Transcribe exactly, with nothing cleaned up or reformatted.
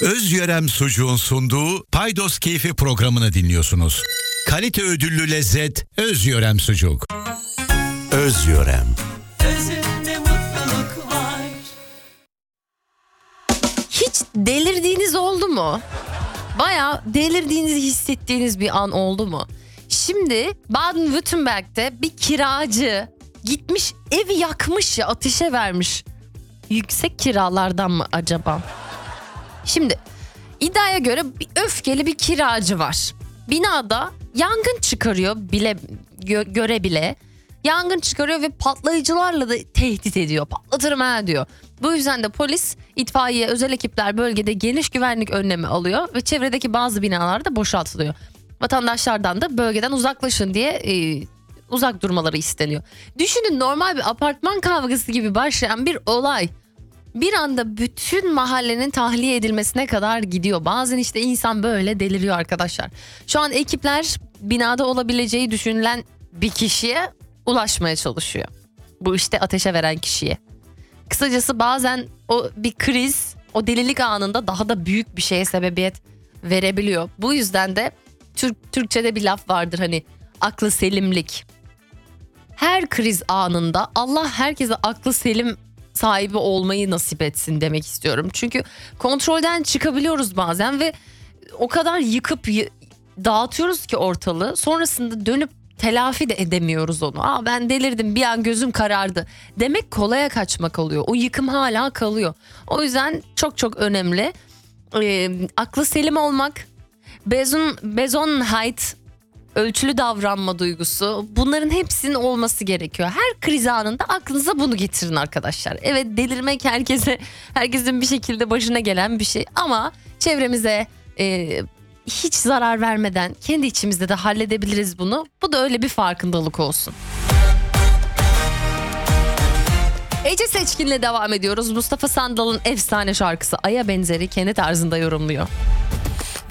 Özyörem Sucuğun sunduğu Paydos Keyfi programını dinliyorsunuz. Kalite ödüllü lezzet Özyörem Sucuk. Özyörem. Özünde mutluluk var. Hiç delirdiğiniz oldu mu? Bayağı delirdiğinizi hissettiğiniz bir an oldu mu? Şimdi Baden-Württemberg'de bir kiracı gitmiş evi yakmış ya, ateşe vermiş. Yüksek kiralardan mı acaba? Şimdi iddiaya göre bir öfkeli bir kiracı var. Binada yangın çıkarıyor bile gö- göre bile. Yangın çıkarıyor ve patlayıcılarla da tehdit ediyor. Patlatırım ha diyor. Bu yüzden de polis, itfaiye, özel ekipler bölgede geniş güvenlik önlemi alıyor ve çevredeki bazı binalar da boşaltılıyor. Vatandaşlardan da bölgeden uzaklaşın diye e, uzak durmaları isteniyor. Düşünün, normal bir apartman kavgası gibi başlayan bir olay bir anda bütün mahallenin tahliye edilmesine kadar gidiyor. Bazen işte insan böyle deliriyor arkadaşlar. Şu an ekipler binada olabileceği düşünülen bir kişiye ulaşmaya çalışıyor. Bu işte ateşe veren kişiye. Kısacası bazen o bir kriz o delilik anında daha da büyük bir şeye sebebiyet verebiliyor. Bu yüzden de Türk, Türkçe'de bir laf vardır, hani aklı selimlik. Her kriz anında Allah herkese aklı selim sahibi olmayı nasip etsin demek istiyorum. Çünkü kontrolden çıkabiliyoruz bazen ve o kadar yıkıp y- dağıtıyoruz ki ortalığı. Sonrasında dönüp telafi de edemiyoruz onu. Aa, ben delirdim, bir an gözüm karardı demek kolaya kaçmak oluyor. O yıkım hala kalıyor. O yüzden çok çok önemli. Ee, aklı selim olmak, Beson, Besonnenheit, ölçülü davranma duygusu, bunların hepsinin olması gerekiyor. Her kriz anında aklınıza bunu getirin arkadaşlar. Evet, delirmek herkese, herkesin bir şekilde başına gelen bir şey ama çevremize e, hiç zarar vermeden kendi içimizde de halledebiliriz bunu. Bu da öyle bir farkındalık olsun. Ece Seçkin'le devam ediyoruz. Mustafa Sandal'ın efsane şarkısı Ay'a Benzeri kendi tarzında yorumluyor.